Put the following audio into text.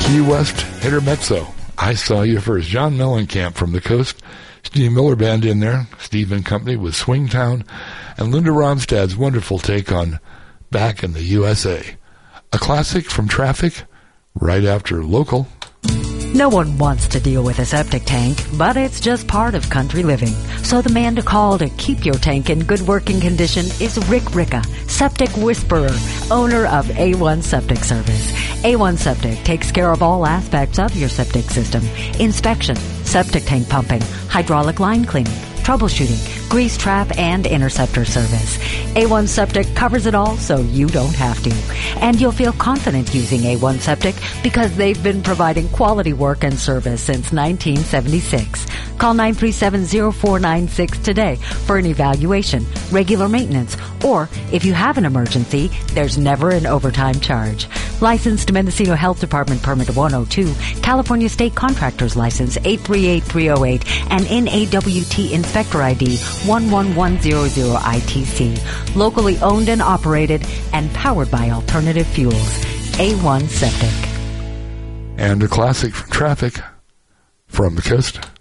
Key West Intermezzo. I Saw You First. John Mellencamp from the coast. Steve Miller Band in there. Steve and Company with Swingtown. And Linda Ronstadt's wonderful take on Back in the USA. A classic from Traffic right after Local. No one wants to deal with a septic tank, but it's just part of country living. So the man to call to keep your tank in good working condition is Rick Ricca, Septic Whisperer, owner of A1 Septic Service. A1 Septic takes care of all aspects of your septic system. Inspection, septic tank pumping, hydraulic line cleaning, troubleshooting, grease trap, and interceptor service. A1 Septic covers it all so you don't have to. And you'll feel confident using A1 Septic because they've been providing quality work and service since 1976. Call 937-0496 today for an evaluation, regular maintenance, or if you have an emergency, there's never an overtime charge. Licensed to Mendocino Health Department Permit 102, California State Contractors License 838308, and NAWT Inspector ID 11100 ITC. Locally owned and operated and powered by alternative fuels. A1 Septic. And a classic from Traffic from the coast.